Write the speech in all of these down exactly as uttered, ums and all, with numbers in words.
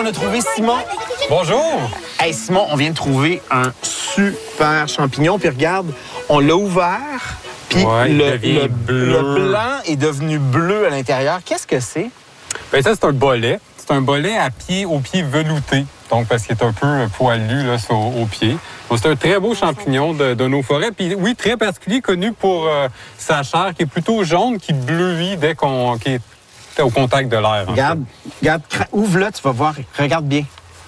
on a trouvé Simon. Bonjour! Hey Simon, on vient de trouver un super champignon. Puis regarde, on l'a ouvert. Puis ouais, le, le, bleu. le blanc est devenu bleu à l'intérieur. Qu'est-ce que c'est? Bien, ça, c'est un bolet. C'est un bolet à pied, au pied velouté. Donc, parce qu'il est un peu poilu là, sur, au pied. Donc, c'est un très beau champignon de, de nos forêts. Puis oui, très particulier, connu pour euh, sa chair qui est plutôt jaune, qui bleuit dès qu'on qu'il est au contact de l'air. Regarde, regarde, ouvre-le, tu vas voir. Regarde bien.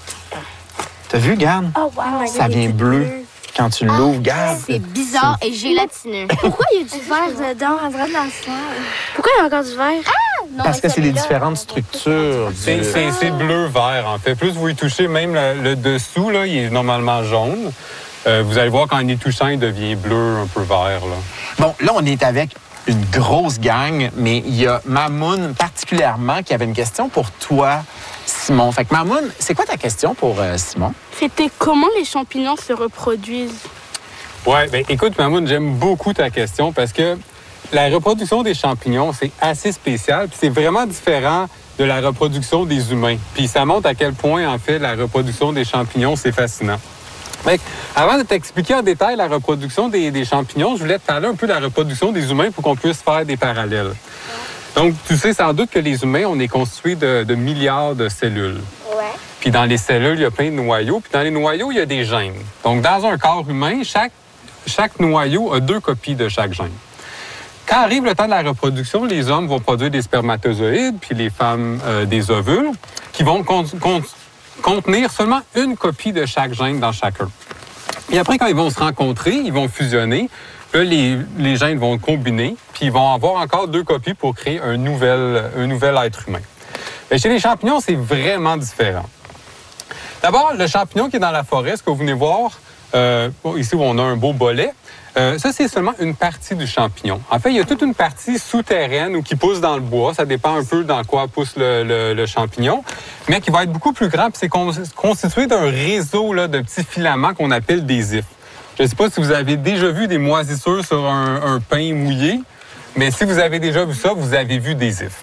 T'as vu, regarde? Oh, wow. Ça vient bleu. Quand tu l'ouvres, regarde. C'est bizarre et gélatineux. Pourquoi il y a du verre dedans? On dirait dans le sol. Pourquoi il y a encore du verre? Ah! Non, parce que c'est les différentes structures. C'est, du... c'est, c'est bleu-vert, en fait. Plus vous y touchez, même le, le dessous, là, il est normalement jaune. Euh, vous allez voir, quand il est touchant, il devient bleu, un peu vert. Là. Bon, là, on est avec une grosse gang, mais il y a Mamoun particulièrement qui avait une question pour toi, Simon. Fait que Mamoun, c'est quoi ta question pour euh, Simon? C'était comment les champignons se reproduisent? Oui, bien écoute, Mamoun, j'aime beaucoup ta question parce que la reproduction des champignons, c'est assez spécial, puis c'est vraiment différent de la reproduction des humains. Puis ça montre à quel point, en fait, la reproduction des champignons, c'est fascinant. Fait que, avant de t'expliquer en détail la reproduction des, des champignons, je voulais te parler un peu de la reproduction des humains pour qu'on puisse faire des parallèles. Donc, tu sais sans doute que les humains, on est constitués de, de milliards de cellules. Ouais. Puis dans les cellules, il y a plein de noyaux. Puis dans les noyaux, il y a des gènes. Donc, dans un corps humain, chaque, chaque noyau a deux copies de chaque gène. Quand arrive le temps de la reproduction, les hommes vont produire des spermatozoïdes, puis les femmes euh, des ovules, qui vont con- con- contenir seulement une copie de chaque gène dans chacun. Et après, quand ils vont se rencontrer, ils vont fusionner. Là, les, les gènes vont combiner, puis ils vont avoir encore deux copies pour créer un nouvel, un nouvel être humain. Mais chez les champignons, c'est vraiment différent. D'abord, le champignon qui est dans la forêt, ce que vous venez voir, euh, ici où on a un beau bolet, Euh, ça, c'est seulement une partie du champignon. En fait, il y a toute une partie souterraine ou qui pousse dans le bois. Ça dépend un peu dans quoi pousse le, le, le champignon, mais qui va être beaucoup plus grand. Puis c'est con- constitué d'un réseau là, de petits filaments qu'on appelle des ifs. Je ne sais pas si vous avez déjà vu des moisissures sur un, un pain mouillé, mais si vous avez déjà vu ça, vous avez vu des ifs.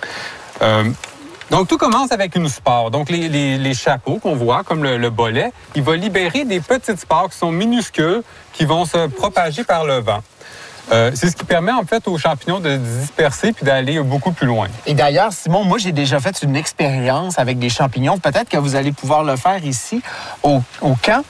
Euh, Donc, tout commence avec une spore. Donc, les, les, les chapeaux qu'on voit, comme le, le bolet, il va libérer des petites spores qui sont minuscules, qui vont se propager par le vent. Euh, c'est ce qui permet, en fait, aux champignons de se disperser puis d'aller beaucoup plus loin. Et d'ailleurs, Simon, moi, j'ai déjà fait une expérience avec des champignons. Peut-être que vous allez pouvoir le faire ici, au, au camp.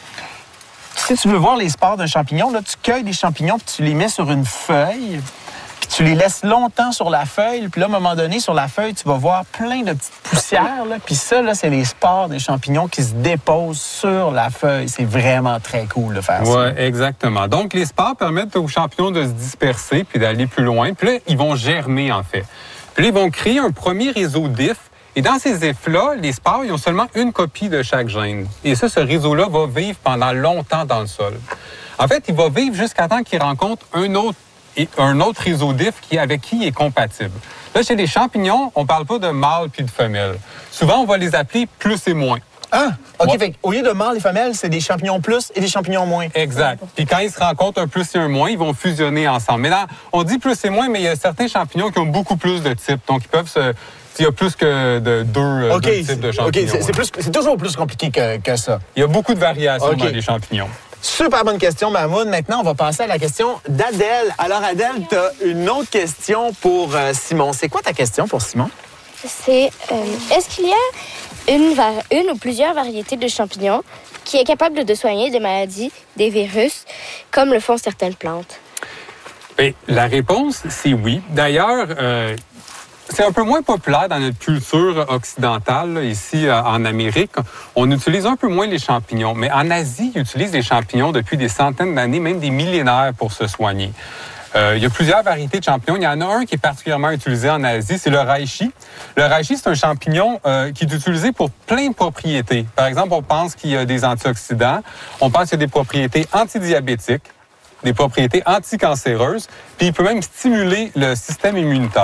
Si tu veux voir les spores d'un champignon, là, tu cueilles des champignons puis tu les mets sur une feuille. Tu les laisses longtemps sur la feuille, puis là, à un moment donné, sur la feuille, tu vas voir plein de petites poussières. Là. Puis ça, là, c'est les spores des champignons qui se déposent sur la feuille. C'est vraiment très cool de faire ça. Oui, exactement. Donc, les spores permettent aux champignons de se disperser puis d'aller plus loin. Puis là, ils vont germer, en fait. Puis là, ils vont créer un premier réseau d'ifs. Et dans ces ifs-là, les spores, ils ont seulement une copie de chaque gène. Et ça, ce réseau-là va vivre pendant longtemps dans le sol. En fait, il va vivre jusqu'à temps qu'il rencontre un autre et un autre réseau d'ifs qui, avec qui il est compatible. Là, chez les champignons, on ne parle pas de mâle puis de femelle. Souvent, on va les appeler plus et moins. Ah, OK. Ouais. Fait, au lieu de mâles et femelles, c'est des champignons plus et des champignons moins. Exact. Puis quand ils se rencontrent un plus et un moins, ils vont fusionner ensemble. Mais là, on dit plus et moins, mais il y a certains champignons qui ont beaucoup plus de types. Donc, ils peuvent se... Il y a plus que de deux, okay, deux types de champignons. OK, c'est, c'est, plus, c'est toujours plus compliqué que, que ça. Il y a beaucoup de variations okay. dans les champignons. Super bonne question, Mamoun. Maintenant, on va passer à la question d'Adèle. Alors, Adèle, tu as une autre question pour euh, Simon. C'est quoi ta question pour Simon? C'est, euh, est-ce qu'il y a une, var- une ou plusieurs variétés de champignons qui est capable de soigner des maladies, des virus, comme le font certaines plantes? Bien, la réponse, c'est oui. D'ailleurs, euh, c'est un peu moins populaire dans notre culture occidentale, là, ici euh, en Amérique. On utilise un peu moins les champignons, mais en Asie, ils utilisent les champignons depuis des centaines d'années, même des millénaires pour se soigner. Euh, il y a plusieurs variétés de champignons. Il y en a un qui est particulièrement utilisé en Asie, c'est le reishi. Le reishi, c'est un champignon euh, qui est utilisé pour plein de propriétés. Par exemple, on pense qu'il y a des antioxydants, on pense qu'il y a des propriétés antidiabétiques, des propriétés anticancéreuses, puis il peut même stimuler le système immunitaire.